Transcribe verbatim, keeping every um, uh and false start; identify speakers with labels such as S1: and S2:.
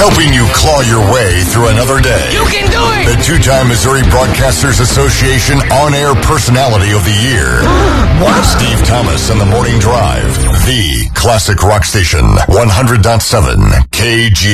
S1: helping you claw your way through another day.
S2: You can do it!
S1: The two-time Missouri Broadcasters Association On-Air Personality of the Year. What? Steve Thomas and the Morning Drive. The classic rock station. one hundred point seven K G